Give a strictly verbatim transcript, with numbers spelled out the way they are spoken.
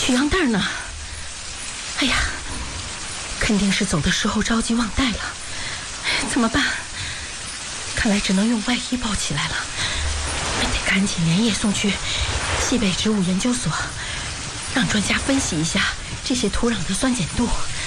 取样袋呢？哎呀，肯定是走的时候着急忘带了，怎么办？看来只能用外衣包起来了，得赶紧连夜送去西北植物研究所，让专家分析一下这些土壤的酸碱度。